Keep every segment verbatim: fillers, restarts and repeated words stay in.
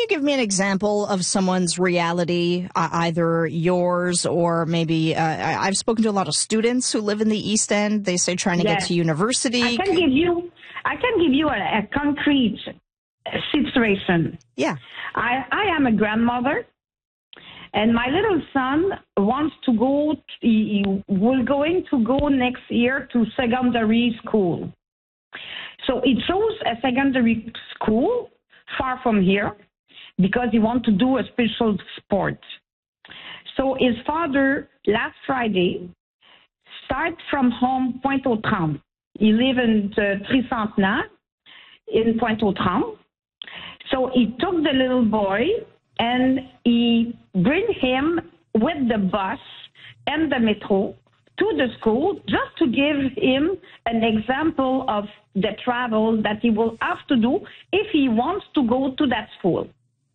you give me an example of someone's reality, uh, either yours or maybe uh, I- I've spoken to a lot of students who live in the East End. They say trying to Yes. get to university. I can give you, I can give you a, a concrete situation. Yeah. I, I am a grandmother, and my little son wants to go, he, he will going to go next year to secondary school. So he chose a secondary school far from here because he wants to do a special sport. So his father, last Friday, start from home Pointe-aux-Trembles. He live in uh, Tricentenaire in Pointe-aux-Trembles. So he took the little boy and he bring him with the bus and the metro to the school just to give him an example of the travel that he will have to do if he wants to go to that school.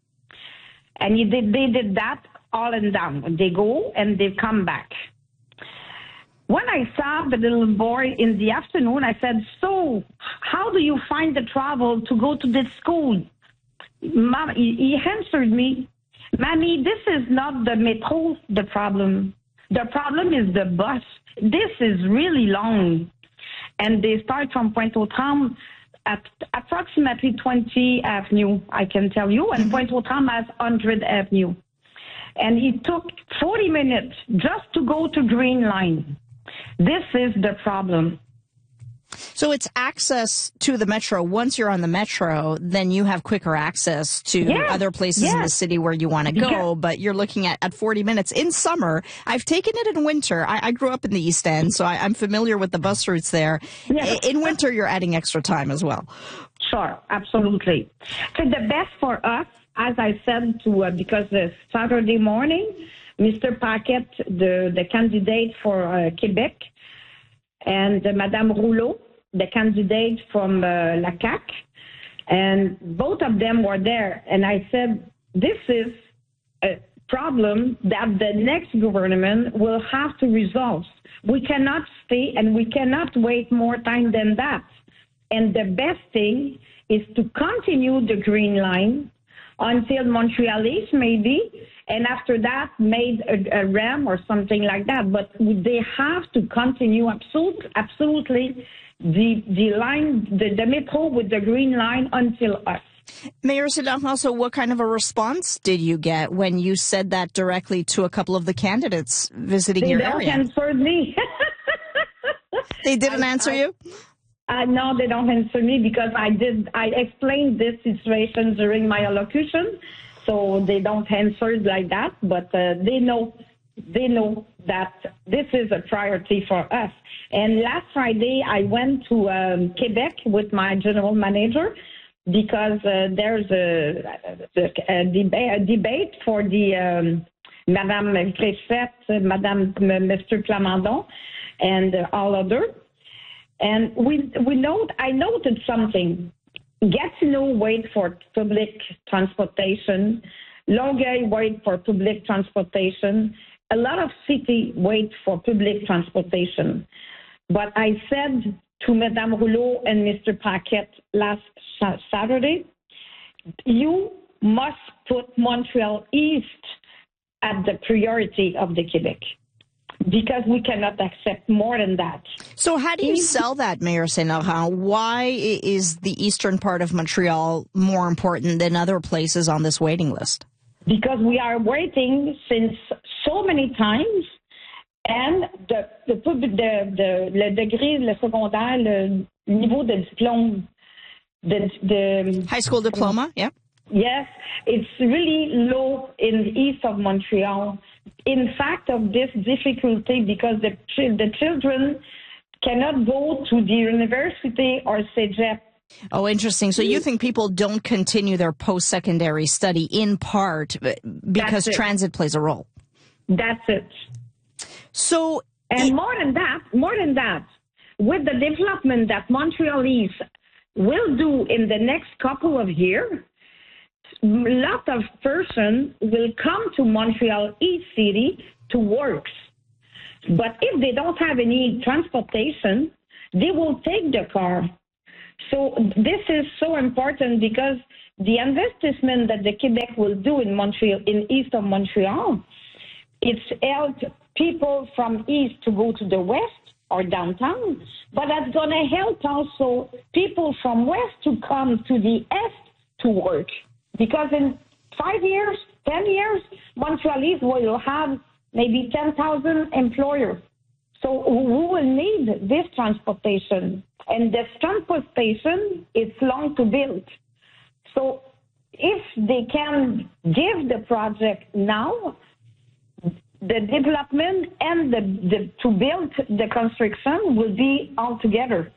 And he did, they did that all and down. They go and they come back. When I saw the little boy in the afternoon, I said, so how do you find the travel to go to this school? Mom, he, he answered me, Mommy, this is not the metro, the problem. The problem is the bus. This is really long. And they start from Pointe-aux-Trembles at approximately twentieth Avenue, I can tell you, and mm-hmm. Pointe-aux-Trembles has one hundredth Avenue. And it took forty minutes just to go to Green Line. This is the problem. So it's access to the metro. Once you're on the metro, then you have quicker access to yes, other places yes. in the city where you want to go, but you're looking at, at forty minutes. In summer, I've taken it in winter. I, I grew up in the East End, so I, I'm familiar with the bus routes there. Yes. In winter, you're adding extra time as well. Sure, absolutely. So the best for us, as I said, to uh, because uh, Saturday morning, Mister Paquette, the, the candidate for uh, Quebec, and uh, Madame Rouleau, the candidate from uh, La C A Q, and both of them were there. And I said, this is a problem that the next government will have to resolve. We cannot stay and we cannot wait more time than that. And the best thing is to continue the Green Line until Montreal East maybe, and after that made a, a RAM or something like that. But they have to continue absolutely, absolutely the the line, the, the metro with the Green Line until us. Mayor St. also, what kind of a response did you get when you said that directly to a couple of the candidates visiting they your don't area? Answer me. They didn't answer I, you? Uh, no, they don't answer me because I did. I explained this situation during my allocution, so they don't answer like that. But uh, they know, they know that this is a priority for us. And last Friday, I went to um, Quebec with my general manager because uh, there's a, a, a, deba- a debate for the um, Madame Préfète, Madame Mister Plamondon, and uh, all other. And we we note I noted something. Gatineau wait for public transportation. Longueuil wait for public transportation. A lot of city wait for public transportation. But I said to Madame Rouleau and Mister Paquette last Saturday, you must put Montreal East at the priority of the Quebec, because we cannot accept more than that. So how do you sell that, Mayor Saint Laurent? Why is the eastern part of Montreal more important than other places on this waiting list? Because we are waiting since so many times, and the, the, the, the, le degré, le secondaire, le niveau de diplôme, the, the high school diploma, yeah. Yes, it's really low in the east of Montreal. In fact, of this difficulty, because the the children cannot go to the university or cégep. Oh, interesting. So you think people don't continue their post-secondary study in part because transit plays a role? That's it. So, and it, more than that, more than that, with the development that Montreal East will do in the next couple of years, a lot of persons will come to Montreal East City to work. But if they don't have any transportation, they will take the car. So this is so important because the investment that the Quebec will do in Montreal, in east of Montreal, it's helped people from east to go to the west or downtown, but that's going to help also people from west to come to the east to work. Because in five years, ten years, Montrealese will have maybe ten thousand employers. So who will need this transportation? And this transportation, it's long to build. So if they can give the project now, the development and the, the to build the construction will be all together.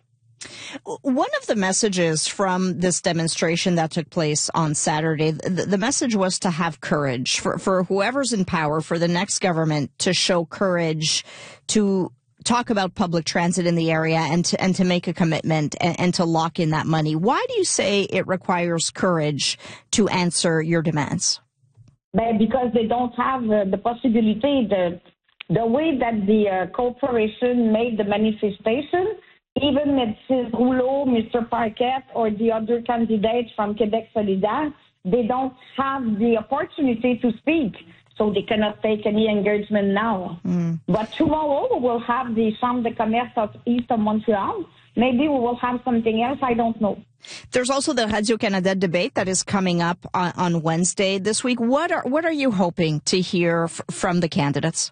One of the messages from this demonstration that took place on Saturday, the, the message was to have courage for, for whoever's in power, for the next government to show courage to talk about public transit in the area and to, and to make a commitment and, and to lock in that money. Why do you say it requires courage to answer your demands? Because they don't have uh, the possibility, the, the way that the uh, corporation made the manifestation, even Mister Rouleau, Mister Parquet, or the other candidates from Quebec Solidaire, they don't have the opportunity to speak, so they cannot take any engagement now. Mm. But tomorrow we will have the Chambre de Commerce of East of Montreal. Maybe we will have something else, I don't know. There's also the Radio-Canada debate that is coming up on, on Wednesday this week. What are what are you hoping to hear f- from the candidates?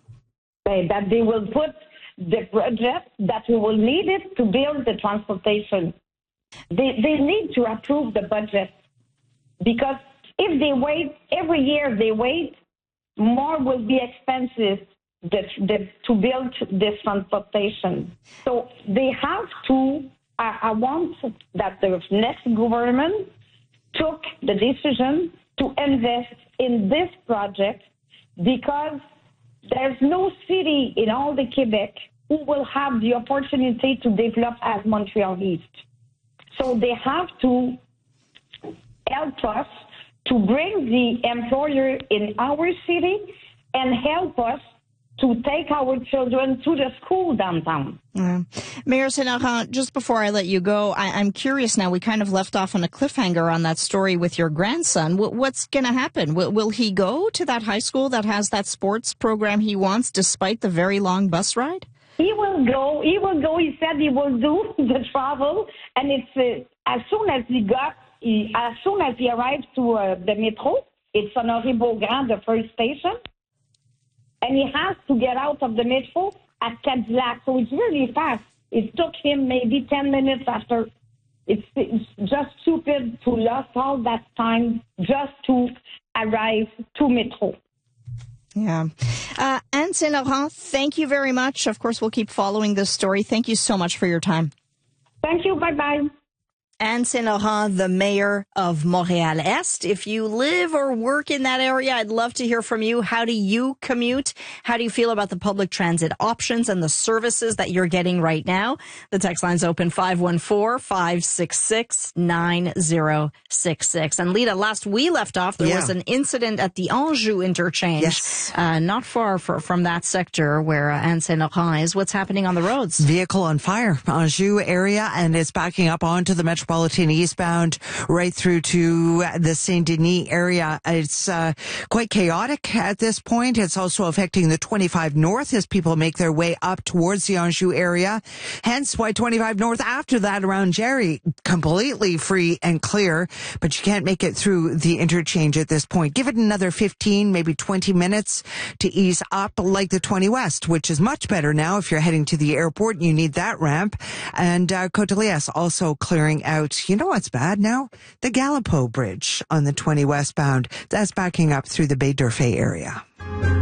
That they will put the project that we will need it to build the transportation. They, they need to approve the budget, because if they wait, every year they wait, more will be expensive the, the, to build this transportation. So they have to, I, I want that the next government took the decision to invest in this project, because there's no city in all the Quebec who will have the opportunity to develop as Montreal East. So they have to help us to bring the employer in our city and help us to take our children to the school downtown. Yeah. Mayor St-Laurent, just before I let you go, I, I'm curious now, we kind of left off on a cliffhanger on that story with your grandson. W- what's going to happen? W- will he go to that high school that has that sports program he wants, despite the very long bus ride? He will go. He will go. He said he will do the travel. And it's uh, as soon as he got, he, as soon as he arrived to uh, the metro, it's Honoré-Beaugrand, the first station. And he has to get out of the metro at Cadillac. So it's really fast. It took him maybe ten minutes after. It's, it's just stupid to lose all that time just to arrive to metro. Yeah. Uh, Anne St-Laurent, thank you very much. Of course, we'll keep following this story. Thank you so much for your time. Thank you. Bye-bye. Anne St-Laurent, the mayor of Montréal-Est. If you live or work in that area, I'd love to hear from you. How do you commute? How do you feel about the public transit options and the services that you're getting right now? The text line's open five one four, five six six, nine zero six six. And Lita, last we left off, there yeah. was an incident at the Anjou interchange, yes. uh, not far for, from that sector where uh, Anne St-Laurent is. What's happening on the roads? Vehicle on fire, Anjou area, and it's backing up onto the Metropolitan eastbound right through to the Saint-Denis area. It's uh, quite chaotic at this point. It's also affecting the twenty-five North as people make their way up towards the Anjou area. Hence why twenty-five North after that around Jerry, completely free and clear, but you can't make it through the interchange at this point. Give it another fifteen, maybe twenty minutes to ease up, like the twenty West, which is much better now if you're heading to the airport and you need that ramp. And uh, Côte-de-Liesse also clearing out. You know what's bad now? The Gallipo Bridge on the twenty westbound. That's backing up through the Baie d'Urfé area.